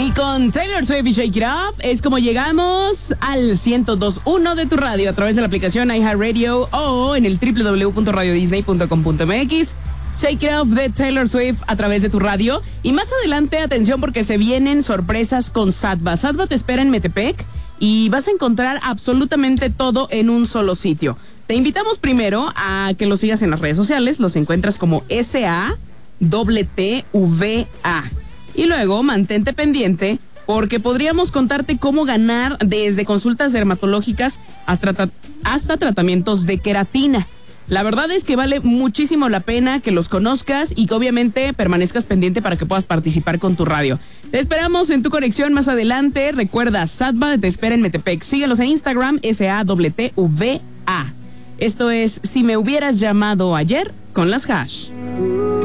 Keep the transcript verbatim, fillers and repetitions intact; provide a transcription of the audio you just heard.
Y con Taylor Swift y Shake It Off es como llegamos al ciento dos punto uno de tu radio a través de la aplicación iHeartRadio o en el doble u doble u doble u punto radio disney punto com punto m x. Shake It Off de Taylor Swift a través de tu radio. Y más adelante, atención, porque se vienen sorpresas con Satva. Satva te espera en Metepec y vas a encontrar absolutamente todo en un solo sitio. Te invitamos primero a que los sigas en las redes sociales. Los encuentras como S A T T V A. Y luego mantente pendiente porque podríamos contarte cómo ganar desde consultas dermatológicas hasta, hasta tratamientos de queratina. La verdad es que vale muchísimo la pena que los conozcas y que obviamente permanezcas pendiente para que puedas participar con tu radio. Te esperamos en tu conexión más adelante. Recuerda, Satva te espera en Metepec. Síguelos en Instagram, S A T T V A. Esto es Si me hubieras llamado ayer con las Hash.